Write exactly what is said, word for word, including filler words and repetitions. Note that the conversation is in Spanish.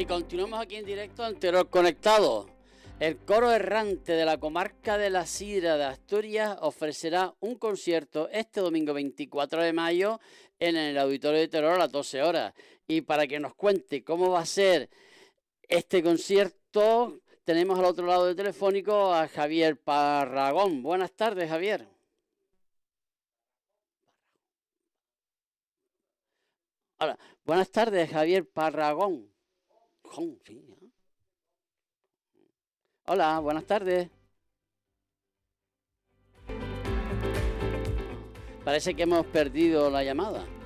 Y continuamos aquí en directo en Terror Conectado. El coro errante de la comarca de la Sidra de Asturias ofrecerá un concierto este domingo veinticuatro de mayo en el Auditorio de Terror a las doce horas. Y para que nos cuente cómo va a ser este concierto, tenemos al otro lado del telefónico a Javier Parragón. Buenas tardes, Javier. Hola, buenas tardes, Javier Parragón. Hola, buenas tardes. Parece que hemos perdido la llamada.